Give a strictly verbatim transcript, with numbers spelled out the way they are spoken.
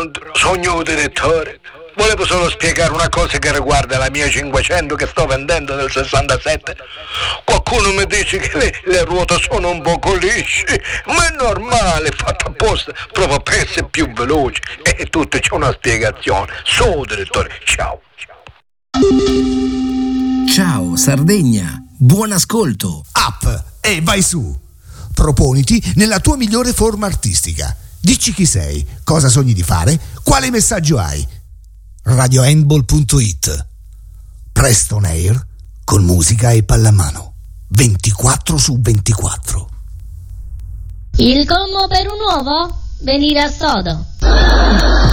Pronto, sogno direttore. Volevo solo spiegare una cosa che riguarda la mia cinquecento che sto vendendo del sessantasette. Qualcuno mi dice che le, le ruote sono un poco lisce, ma è normale, fatto apposta, proprio per essere più veloci. E tutto c'è una spiegazione. Solo direttore, ciao. Ciao Sardegna, buon ascolto. Up e vai su. Proponiti nella tua migliore forma artistica. Dici chi sei, cosa sogni di fare, quale messaggio hai. radio handball punto it. Presto on air con musica e pallamano. ventiquattro su ventiquattro. Il commo per un uovo? Venire a sodo.